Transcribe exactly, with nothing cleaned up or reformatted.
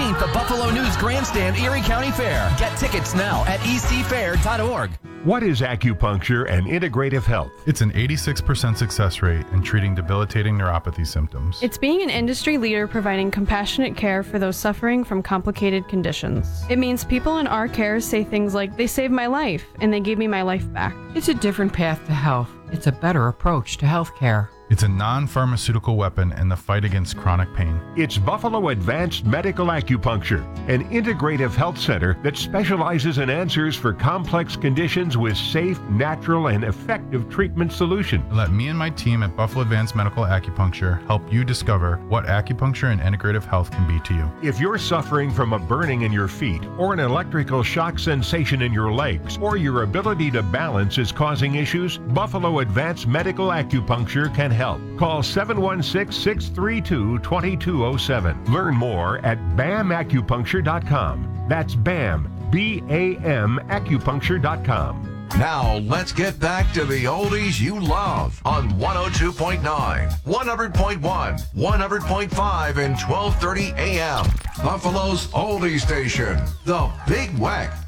eighteenth, the Buffalo News Grandstand, Erie County Fair. Get tickets now at e c fair dot org. What is acupuncture and integrative health? It's an eighty-six percent success rate in treating debilitating neuropathy symptoms. It's being an industry leader providing compassionate care for those suffering from complicated conditions. It means people in our care say things like, they saved my life and they gave me my life back. It's a different path to health. It's a better approach to health care. It's a non-pharmaceutical weapon in the fight against chronic pain. It's Buffalo Advanced Medical Acupuncture, an integrative health center that specializes in answers for complex conditions with safe, natural, and effective treatment solutions. Let me and my team at Buffalo Advanced Medical Acupuncture help you discover what acupuncture and integrative health can be to you. If you're suffering from a burning in your feet, or an electrical shock sensation in your legs, or your ability to balance is causing issues, Buffalo Advanced Medical Acupuncture can help. Call seven one six, six three two, two two zero seven. Learn more at B A M acupuncture dot com. That's B A M, B A M acupuncture dot com. Now, let's get back to the oldies you love on one oh two point nine, one hundred point one, one hundred point five, and twelve thirty A M. Buffalo's oldie station, The Big Weck.